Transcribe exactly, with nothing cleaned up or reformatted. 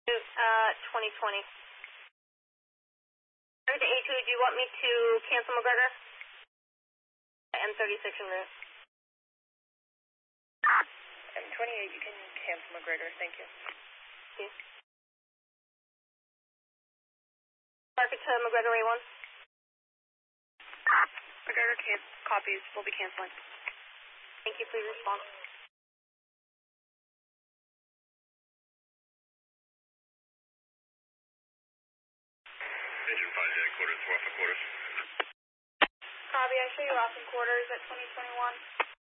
Uh, twenty twenty. To A two, do you want me to cancel McGregor? M thirty-six en route. M twenty-eight, you can cancel McGregor, thank you. Thank you. Mark it to McGregor A one. McGregor can copies, we'll be canceling. Thank you, please respond. Engine five J, quarters, Waffle quarters. Copy, I show you off in quarters at twenty twenty-one.